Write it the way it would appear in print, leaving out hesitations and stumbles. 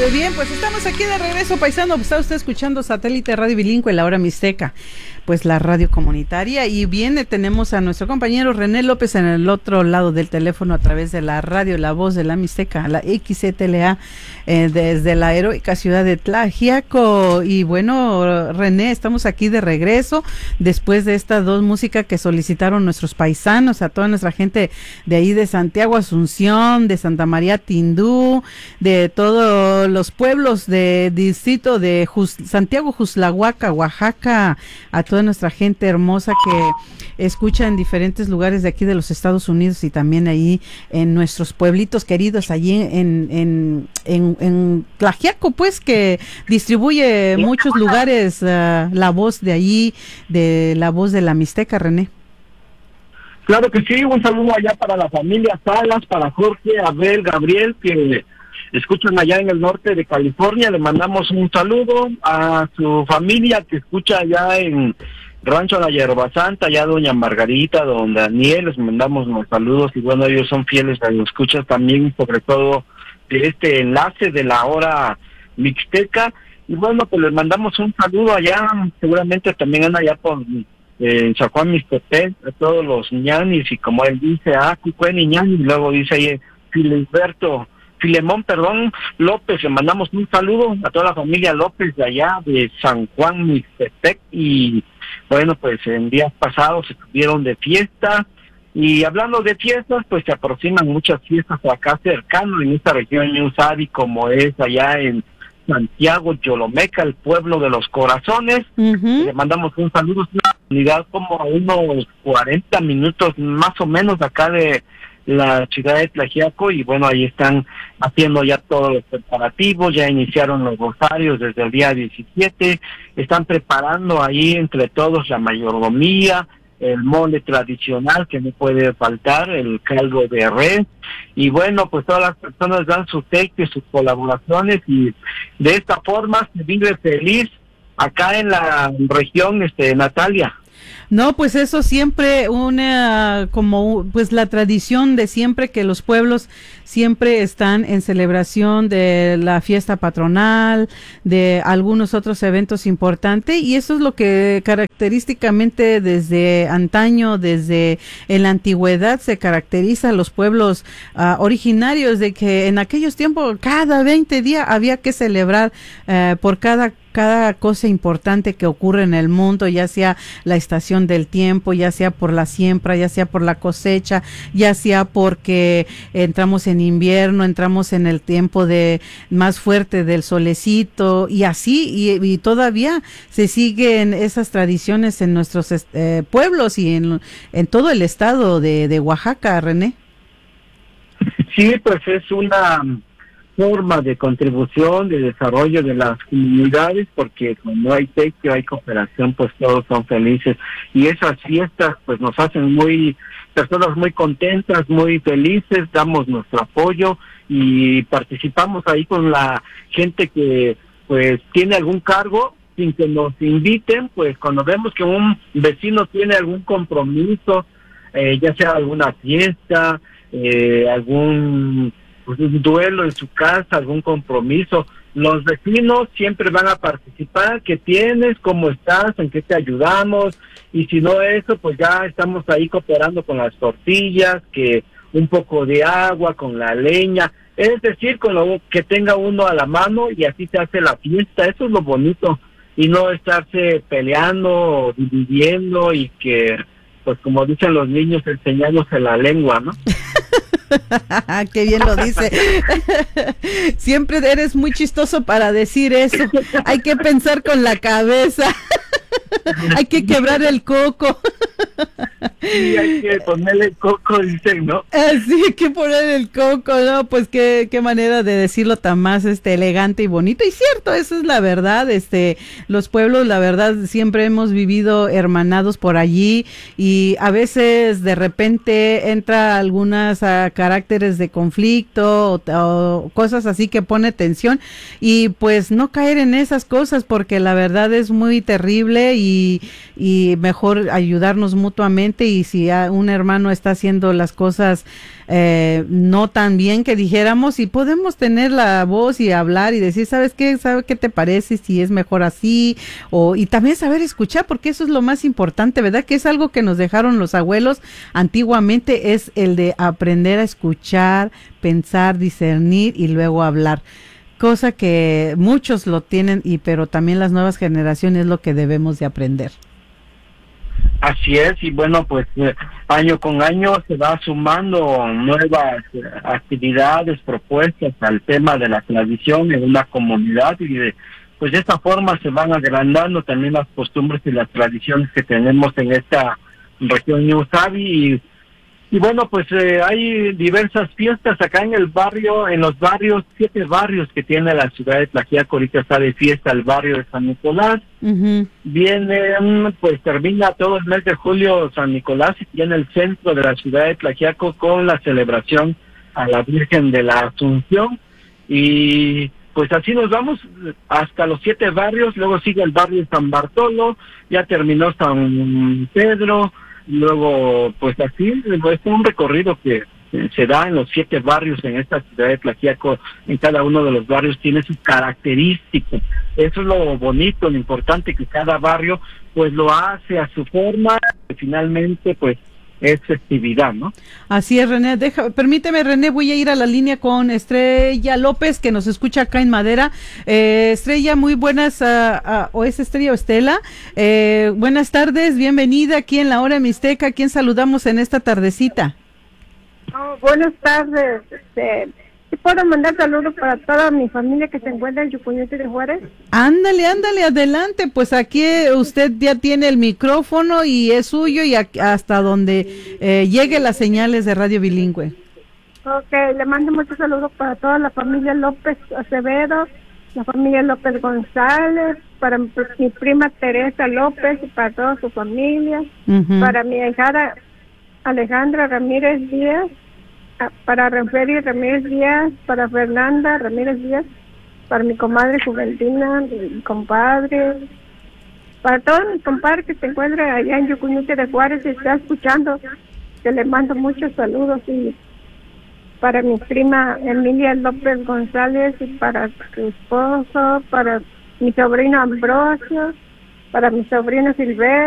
Bien, pues estamos aquí de regreso, paisano. Está usted escuchando Satélite Radio Bilingüe, la hora mixteca, pues la radio comunitaria. Y viene, tenemos a nuestro compañero René López en el otro lado del teléfono a través de la radio La Voz de la Mixteca, la XCTLA, desde la heroica ciudad de Tlaxiaco. Y bueno, René, estamos aquí de regreso después de estas dos músicas que solicitaron nuestros paisanos, a toda nuestra gente de ahí de Santiago Asunción, de Santa María Tindú, de todos los pueblos de distrito de Santiago Juslahuaca, Oaxaca, a toda nuestra gente hermosa que escucha en diferentes lugares de aquí de los Estados Unidos y también ahí en nuestros pueblitos queridos allí en Tlaxiaco, pues, que distribuye muchos lugares la voz de allí, de la voz de la Mixteca, René. Claro que sí, un saludo allá para la familia Salas, para Jorge, Abel, Gabriel, que escuchan allá en el norte de California. Le mandamos un saludo a su familia que escucha allá en Rancho La Hierba Santa, allá doña Margarita, don Daniel, les mandamos los saludos y bueno, ellos son fieles a los escuchas también, sobre todo de este enlace de la hora mixteca. Y bueno, pues les mandamos un saludo allá, seguramente también anda allá por en San Juan Mixtepec, a todos los ñanis, y como él dice, Cucueni ñanis, y luego dice ahí Filemón López, le mandamos un saludo a toda la familia López de allá de San Juan Mixtepec. Y bueno, pues en días pasados estuvieron de fiesta, y hablando de fiestas, pues se aproximan muchas fiestas acá cercano en esta región de Usari, como es allá en Santiago Yolomeca, el pueblo de los corazones. Le mandamos un saludo, es una unidad como a unos 40 minutos más o menos acá de la ciudad de Tlaxiaco, y bueno, ahí están haciendo ya todos los preparativos, ya iniciaron los rosarios desde el día 17, están preparando ahí entre todos la mayordomía, el mole tradicional que no puede faltar, el caldo de res, y bueno, pues todas las personas dan sus textos, sus colaboraciones, y de esta forma se vive feliz acá en la región, Natalia. No, pues eso siempre pues la tradición de siempre, que los pueblos siempre están en celebración de la fiesta patronal, de algunos otros eventos importantes, y eso es lo que característicamente desde antaño, desde en la antigüedad se caracteriza a los pueblos originarios, de que en aquellos tiempos cada 20 días había que celebrar por cada cosa importante que ocurre en el mundo, ya sea la estación del tiempo, ya sea por la siembra, ya sea por la cosecha, ya sea porque entramos en invierno, entramos en el tiempo de más fuerte del solecito, y así, y todavía se siguen esas tradiciones en nuestros pueblos y en todo el estado de Oaxaca, René. Sí, pues es una forma de contribución, de desarrollo de las comunidades, porque cuando hay techo, hay cooperación, pues todos son felices, y esas fiestas pues nos hacen personas muy contentas, muy felices, damos nuestro apoyo y participamos ahí con la gente que pues tiene algún cargo sin que nos inviten. Pues cuando vemos que un vecino tiene algún compromiso, ya sea alguna fiesta, algún un duelo en su casa, algún compromiso, los vecinos siempre van a participar. ¿Qué tienes? ¿Cómo estás? ¿En qué te ayudamos? Y si no eso, pues ya estamos ahí cooperando con las tortillas, que un poco de agua, con la leña, es decir, con lo que tenga uno a la mano, y así se hace la fiesta. Eso es lo bonito, y no estarse peleando o dividiendo, y que, pues como dicen los niños, enseñándose la lengua, ¿no? Qué bien lo dice. Siempre eres muy chistoso para decir eso. Hay que pensar con la cabeza. Hay que quebrar el coco. Sí, hay que ponerle el coco, dicen, ¿no? Sí, hay que poner el coco, ¿no? Pues qué manera de decirlo tan más elegante y bonito. Y cierto, eso es la verdad. Los pueblos, la verdad, siempre hemos vivido hermanados por allí, y a veces de repente entra algunas caracteres de conflicto o cosas así que pone tensión, y pues no caer en esas cosas, porque la verdad es muy terrible, y mejor ayudarnos mutuamente, y si un hermano está haciendo las cosas no tan bien que dijéramos, y podemos tener la voz y hablar y decir, ¿sabes qué? ¿Sabe qué te parece? Si es mejor así, y también saber escuchar, porque eso es lo más importante, ¿verdad? Que es algo que nos dejaron los abuelos antiguamente, es el de aprender a escuchar, pensar, discernir y luego hablar. Cosa que muchos lo tienen, pero también las nuevas generaciones es lo que debemos de aprender. Así es, y bueno, pues año con año se va sumando nuevas actividades, propuestas al tema de la tradición en una comunidad, y pues de esta forma se van agrandando también las costumbres y las tradiciones que tenemos en esta región Ñusabi. Y bueno, pues hay diversas fiestas acá en el barrio, en los barrios, 7 barrios que tiene la ciudad de Tlaxiaco. Ahorita está de fiesta el barrio de San Nicolás. Viene, pues termina todo el mes de julio San Nicolás, y tiene el centro de la ciudad de Tlaxiaco con la celebración a la Virgen de la Asunción. Y pues así nos vamos hasta los 7 barrios, luego sigue el barrio de San Bartolo, ya terminó San Pedro. Luego, pues así, es un recorrido que se da en los 7 barrios en esta ciudad de Tlaxiaco. En cada uno de los barrios tiene sus características. Eso es lo bonito, lo importante, que cada barrio pues lo hace a su forma, que finalmente pues es festividad, ¿no? Así es, René. Permíteme, René, voy a ir a la línea con Estrella López, que nos escucha acá en Madera. Estrella, muy buenas, o es Estrella o Estela. Buenas tardes, bienvenida aquí en la Hora Mixteca. ¿A quién saludamos en esta tardecita? Buenas tardes. ¿Puedo mandar saludos para toda mi familia que se encuentra en Yucuñete de Juárez? Ándale, adelante, pues aquí usted ya tiene el micrófono y es suyo, y hasta donde llegue las señales de Radio Bilingüe. Ok, le mando muchos saludos para toda la familia López Acevedo, la familia López González, para mi prima Teresa López y para toda su familia, para mi hijada Alejandra Ramírez Díaz, para Renferi Ramírez Díaz, para Fernanda Ramírez Díaz, para mi comadre Juventina, mi compadre, para todos mis compadres que se encuentran allá en Yucuñete de Juárez y está escuchando, que le mando muchos saludos, y para mi prima Emilia López González, y para su esposo, para mi sobrino Ambrosio, para mi sobrino Silvestre.